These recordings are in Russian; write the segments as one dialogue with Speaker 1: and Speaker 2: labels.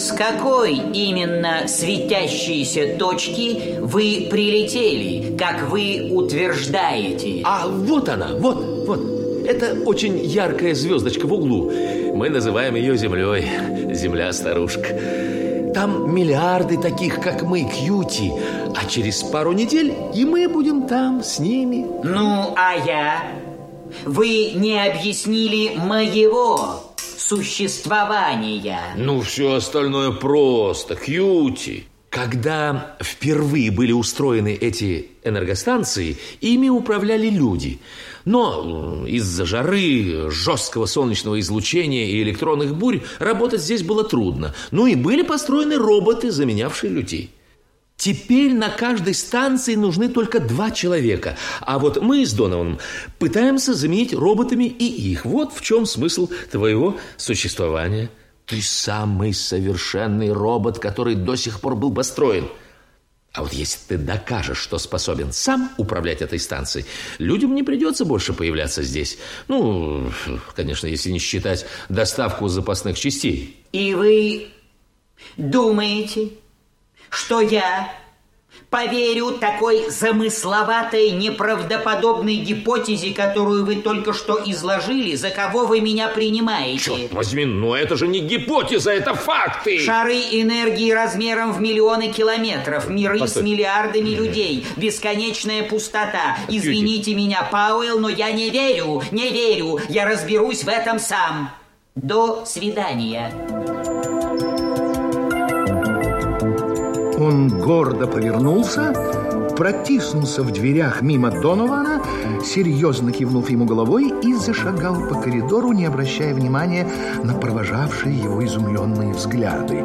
Speaker 1: С какой именно светящейся точки вы прилетели, как вы утверждаете?
Speaker 2: А вот она, вот. Это очень яркая звездочка в углу. Мы называем ее Землей. Земля-старушка. Там миллиарды таких, как мы, Кьюти. А через пару недель и мы будем там с ними.
Speaker 1: Ну, а я? Вы не объяснили моего существования.
Speaker 2: Ну, все остальное просто, Кьюти. Когда впервые были устроены эти энергостанции, ими управляли люди. Но из-за жары, жесткого солнечного излучения и электронных бурь работать здесь было трудно. Ну и были построены роботы, заменявшие людей. Теперь на каждой станции нужны только 2 человека. А вот мы с Донованом пытаемся заменить роботами и их. Вот в чем смысл твоего существования. Ты самый совершенный робот, который до сих пор был построен. А вот если ты докажешь, что способен сам управлять этой станцией, людям не придется больше появляться здесь. Ну, конечно, если не считать доставку запасных частей.
Speaker 1: И вы думаете, что я поверю такой замысловатой, неправдоподобной гипотезе, которую вы только что изложили? За кого вы меня принимаете?
Speaker 2: Черт возьми, но это же не гипотеза, это факты!
Speaker 1: Шары энергии размером в миллионы километров, миры с миллиардами людей, бесконечная пустота. Извините меня, Пауэлл, но я не верю, я разберусь в этом сам. До свидания.
Speaker 3: Он гордо повернулся, протиснулся в дверях мимо Донована, серьезно кивнув ему головой, и зашагал по коридору, не обращая внимания на провожавшие его изумленные взгляды.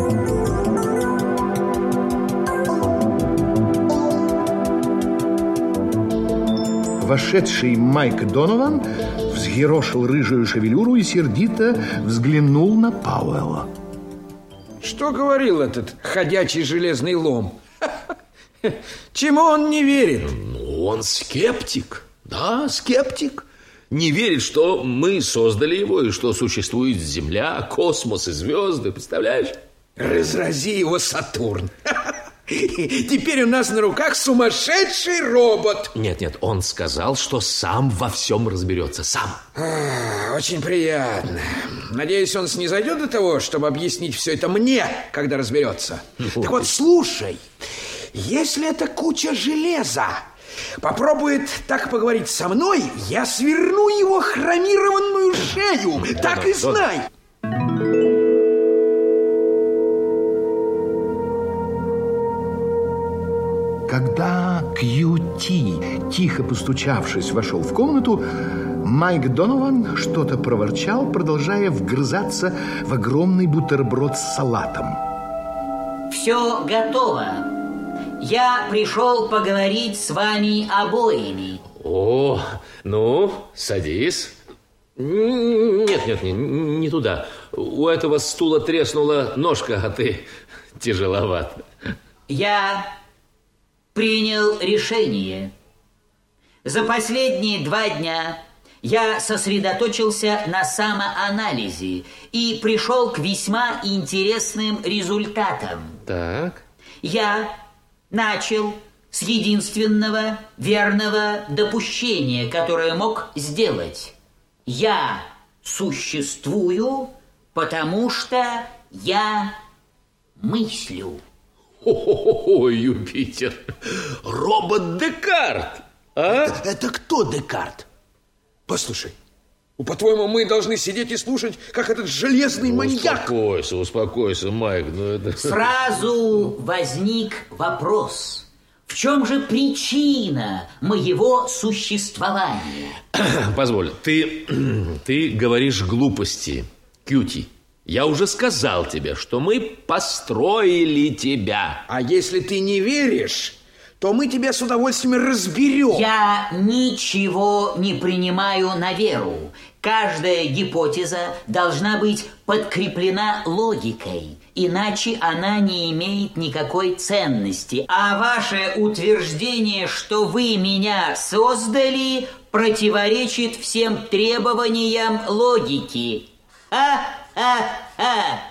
Speaker 3: Вошедший Майк Донован взъерошил рыжую шевелюру и сердито взглянул на Пауэлла.
Speaker 4: Что говорил этот ходячий железный лом? Чему он не верит?
Speaker 2: Ну, он скептик. Да, скептик. Не верит, что мы создали его и что существует Земля, космос и звезды. Представляешь?
Speaker 4: Разрази его Сатурн. Теперь у нас на руках сумасшедший робот.
Speaker 2: Нет, он сказал, что сам во всем разберется. Сам.
Speaker 4: Очень приятно. Надеюсь, он снизойдет до того, чтобы объяснить все это мне, когда разберется. Так вот, слушай, если это куча железа попробует так поговорить со мной, я сверну его хромированную шею. Так и знай.
Speaker 3: Когда Кьюти, тихо постучавшись, вошел в комнату, Майк Донован что-то проворчал, продолжая вгрызаться в огромный бутерброд с салатом.
Speaker 1: Все готово. Я пришел поговорить с вами обоими.
Speaker 2: О, ну, садись. Нет, не туда. У этого стула треснула ножка, а ты тяжеловат.
Speaker 1: Я принял решение. За последние 2 дня я сосредоточился на самоанализе и пришел к весьма интересным результатам.
Speaker 2: Так.
Speaker 1: Я начал с единственного верного допущения, которое мог сделать. Я существую, потому что я мыслю.
Speaker 2: О, Юпитер! Робот Декарт! А?
Speaker 4: Это кто Декарт? Послушай, по-твоему, мы должны сидеть и слушать, как этот железный маньяк?
Speaker 2: Успокойся, Майк.
Speaker 1: Сразу возник вопрос. В чем же причина моего существования?
Speaker 2: Позволь, ты говоришь глупости, Кьюти. Я уже сказал тебе, что мы построили тебя.
Speaker 4: А если ты не веришь, то мы тебя с удовольствием разберем.
Speaker 1: Я ничего не принимаю на веру. Каждая гипотеза должна быть подкреплена логикой, иначе она не имеет никакой ценности. А ваше утверждение, что вы меня создали, противоречит всем требованиям логики. Ха-ха-ха!